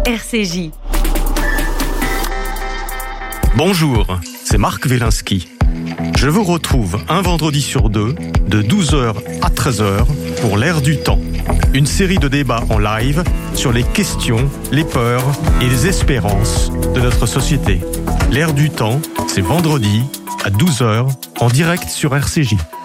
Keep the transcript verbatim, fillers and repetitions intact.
R C J. Bonjour, c'est Marc Wielinski. Je vous retrouve un vendredi sur deux, de douze heures à treize heures, pour l'Air du temps. Une série de débats en live sur les questions, les peurs et les espérances de notre société. L'Air du temps, c'est vendredi à douze heures, en direct sur R C J.